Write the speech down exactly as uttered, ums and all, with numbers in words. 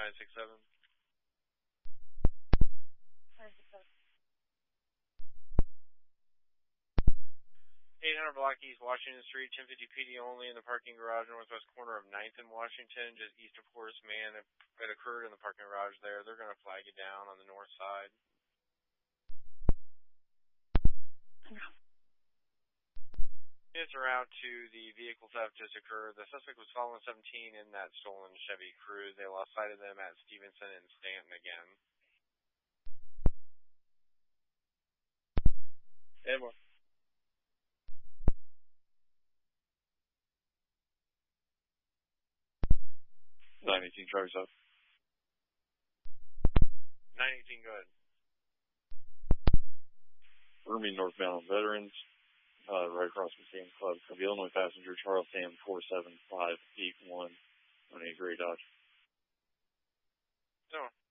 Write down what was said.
nine six seven. nine six seven. eight hundred Block East, Washington Street, ten fifty P D only in the parking garage, northwest corner of ninth and Washington, just east of Horace Mann. It, it occurred in the parking garage there. They're going to flag you down on the north side. It's around to the vehicle theft just occurred. The suspect was following seventeen in that stolen Chevy Cruze. They lost sight of them at Stevenson and Stanton again. Edward. nine eighteen, driver's up. nine eighteen, go ahead. Irving northbound veterans, uh, right across from Sam's Club. The Illinois passenger, Charles Sam four seven five eight one on a gray Dodge. No.